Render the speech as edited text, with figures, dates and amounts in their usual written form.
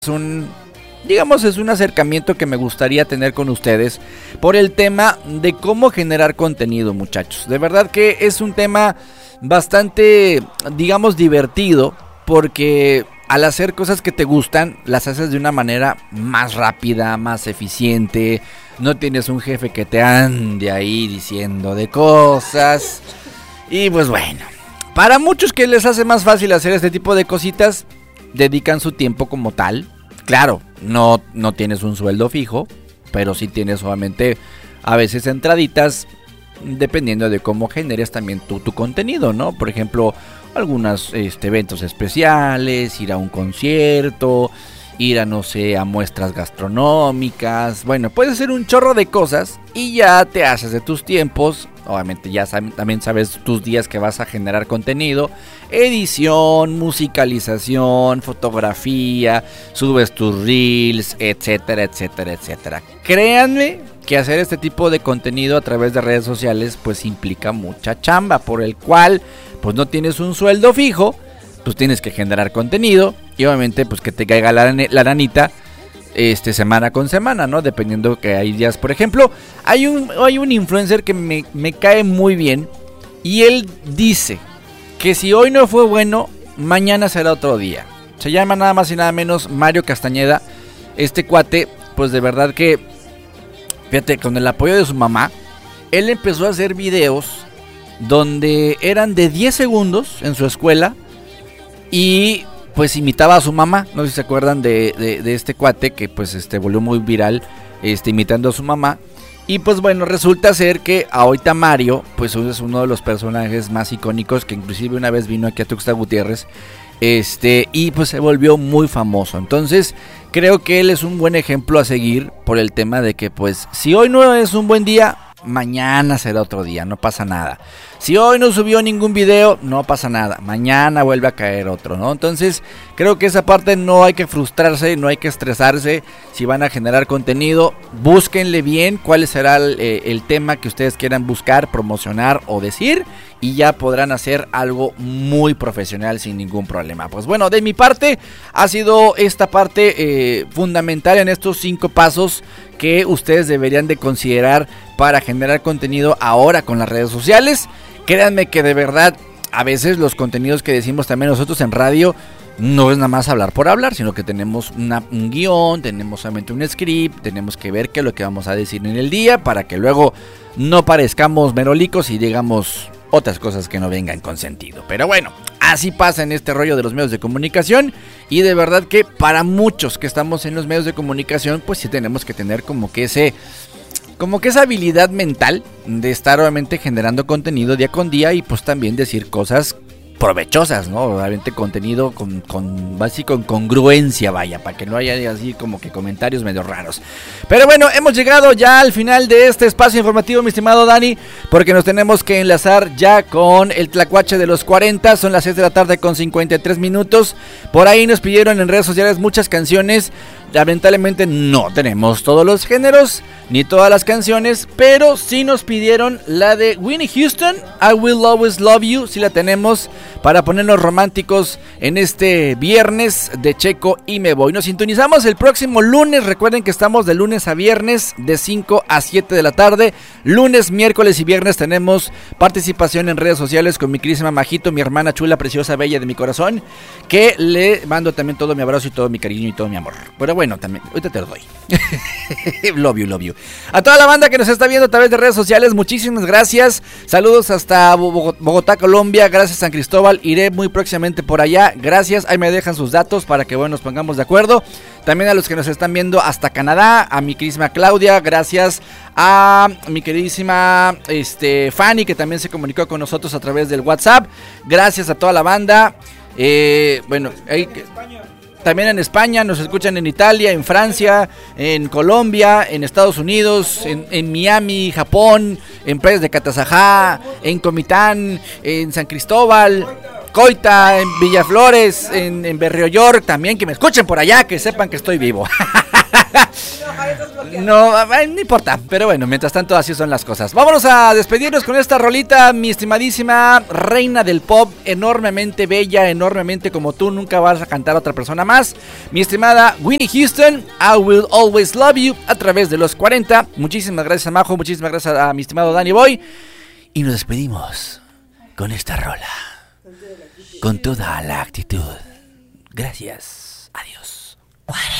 es un acercamiento que me gustaría tener con ustedes por el tema de cómo generar contenido, muchachos. De verdad que es un tema bastante, divertido, porque al hacer cosas que te gustan, las haces de una manera más rápida, más eficiente. No tienes un jefe que te ande ahí diciendo de cosas. Y pues bueno, para muchos que les hace más fácil hacer este tipo de cositas, dedican su tiempo como tal. Claro, no tienes un sueldo fijo, pero sí tienes obviamente a veces entraditas, dependiendo de cómo generes también tu contenido, ¿no? Por ejemplo, algunos eventos especiales, ir a un concierto, ir a, a muestras gastronómicas. Bueno, puedes hacer un chorro de cosas y ya te haces de tus tiempos. Obviamente ya también sabes tus días que vas a generar contenido, edición, musicalización, fotografía, subes tus reels, etcétera, etcétera, etcétera. Créanme que hacer este tipo de contenido a través de redes sociales pues implica mucha chamba, por el cual pues no tienes un sueldo fijo, pues tienes que generar contenido y obviamente pues que te caiga la lanita semana con semana, ¿no? Dependiendo que hay días. Por ejemplo, hay un influencer que me cae muy bien y él dice que si hoy no fue bueno, mañana será otro día. Se llama nada más y nada menos Mario Castañeda. Este cuate, pues de verdad que, fíjate, con el apoyo de su mamá, él empezó a hacer videos donde eran de 10 segundos en su escuela y pues imitaba a su mamá. No sé si se acuerdan de este cuate que pues volvió muy viral imitando a su mamá. Y pues bueno, resulta ser que ahorita Mario pues es uno de los personajes más icónicos, que inclusive una vez vino aquí a Tuxtla Gutiérrez y pues se volvió muy famoso. Entonces creo que él es un buen ejemplo a seguir, por el tema de que pues si hoy no es un buen día, mañana será otro día, no pasa nada. Si hoy no subió ningún video, no pasa nada, mañana vuelve a caer otro, ¿no? Entonces creo que esa parte no hay que frustrarse, no hay que estresarse. Si van a generar contenido, búsquenle bien cuál será el tema que ustedes quieran buscar, promocionar o decir, y ya podrán hacer algo muy profesional sin ningún problema. Pues bueno, de mi parte ha sido esta parte fundamental en estos 5 pasos que ustedes deberían de considerar para generar contenido ahora con las redes sociales. Créanme que de verdad a veces los contenidos que decimos también nosotros en radio no es nada más hablar por hablar, sino que tenemos un guión, tenemos solamente un script, tenemos que ver qué es lo que vamos a decir en el día para que luego no parezcamos merolicos y digamos otras cosas que no vengan con sentido. Pero bueno, así pasa en este rollo de los medios de comunicación, y de verdad que para muchos que estamos en los medios de comunicación pues sí tenemos que tener como que esa habilidad mental de estar obviamente generando contenido día con día, y pues también decir cosas provechosas, ¿no? Obviamente contenido con congruencia, vaya, para que no haya así como que comentarios medio raros. Pero bueno, hemos llegado ya al final de este espacio informativo, mi estimado Dani, porque nos tenemos que enlazar ya con el Tlacuache de los 40. Son las 6 de la tarde con 53 minutos. Por ahí nos pidieron en redes sociales muchas canciones. Lamentablemente no tenemos todos los géneros ni todas las canciones, pero sí nos pidieron la de Whitney Houston, I Will Always Love You. Sí la tenemos para ponernos románticos en este viernes de Checo y Me Voy. Nos sintonizamos el próximo lunes. Recuerden que estamos de lunes a viernes de 5 a 7 de la tarde. Lunes, miércoles y viernes tenemos participación en redes sociales con mi querísima Majito, mi hermana chula, preciosa, bella de mi corazón, que le mando también todo mi abrazo y todo mi cariño y todo mi amor. Pero bueno, también, ahorita te lo doy. Love you, love you. A toda la banda que nos está viendo a través de redes sociales, muchísimas gracias. Saludos hasta Bogotá, Colombia. Gracias, San Cristóbal. Iré muy próximamente por allá. Gracias. Ahí me dejan sus datos para que nos pongamos de acuerdo. También a los que nos están viendo hasta Canadá, a mi queridísima Claudia. Gracias a mi queridísima Fanny, que también se comunicó con nosotros a través del WhatsApp. Gracias a toda la banda. También en España, nos escuchan en Italia, en Francia, en Colombia, en Estados Unidos, en Miami, Japón, en playas de Catazajá, en Comitán, en San Cristóbal, Coita, en Villaflores, en Berrio York también, que me escuchen por allá, que sepan que estoy vivo. No importa, pero bueno, mientras tanto así son las cosas. Vámonos a despedirnos con esta rolita, mi estimadísima reina del pop, enormemente bella, enormemente como tú, nunca vas a cantar a otra persona más. Mi estimada Whitney Houston, I Will Always Love You, a través de los 40. Muchísimas gracias a Majo, muchísimas gracias a mi estimado Danny Boy. Y nos despedimos con esta rola, con toda la actitud. Gracias, adiós. 40.